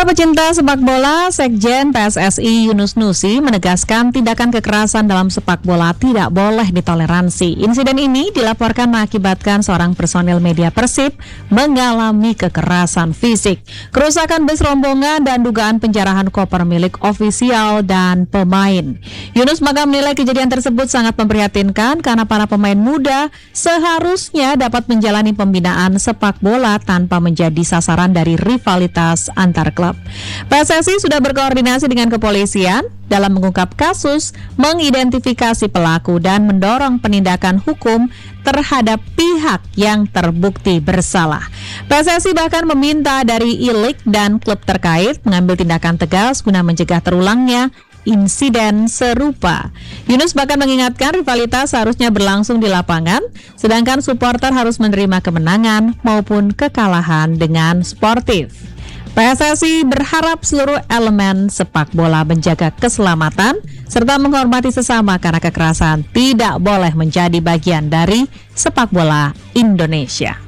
Para pecinta sepak bola, Sekjen PSSI Yunus Nusi menegaskan tindakan kekerasan dalam sepak bola tidak boleh ditoleransi. Insiden ini dilaporkan mengakibatkan seorang personil media Persib mengalami kekerasan fisik, kerusakan bus rombongan dan dugaan penjarahan koper milik ofisial dan pemain. Yunus maka menilai kejadian tersebut sangat memprihatinkan karena para pemain muda seharusnya dapat menjalani pembinaan sepak bola tanpa menjadi sasaran dari rivalitas antar klub. PSSI sudah berkoordinasi dengan kepolisian dalam mengungkap kasus, mengidentifikasi pelaku dan mendorong penindakan hukum terhadap pihak yang terbukti bersalah. PSSI bahkan meminta dari I-League dan klub terkait mengambil tindakan tegas guna mencegah terulangnya insiden serupa. Yunus bahkan mengingatkan rivalitas seharusnya berlangsung di lapangan, sedangkan supporter harus menerima kemenangan maupun kekalahan dengan sportif. PSSI berharap seluruh elemen sepak bola menjaga keselamatan serta menghormati sesama karena kekerasan tidak boleh menjadi bagian dari sepak bola Indonesia.